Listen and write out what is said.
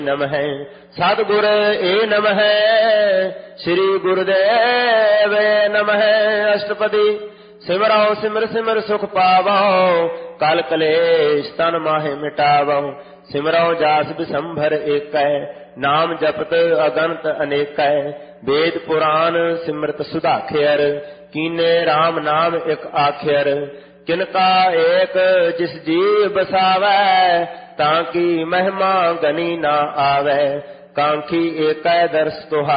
ਨਮః ਸਤਿਗੁਰ ਏ ਨਮః ਸ੍ਰੀ ਗੁਰਦੇਵ ਨਮః। ਅਸ਼ਟਪਦੀ ਸਿਮਰਉ ਸਿਮਰ ਸਿਮਰ ਸੁਖ ਪਾਵਉ ਕਲ ਕਲੇਸ਼ ਤਨ ਮਾਹਿ ਮਿਟਾਵਉ। ਸਿਮਰਉ ਜਾਸ ਬਿਸੰਭਰ ਏਕੈ ਨਾਮ ਜਪਤ ਅਗਨਤ ਅਨੇਕੈ। ਵੇਦ ਪੁਰਾਨ ਸਿਮਰਤ ਸੁਧਾਖਿਅਰ ਕੀਨੇ RAM ਨਾਮ ਇਕ ਆਖਿਅਰ। ਕਿਨਕਾ ਏਕ ਜਿਸ ਜੀ ਬਸਾਵੈ ਤਾਂ ਕੀ ਮਹਿਮਾ ਗਨੀ ਨਾ ਆਵੈ। ਕਾਂਖੀ ਏਕੈ ਦਰਸ ਤੁਹਾਰਾ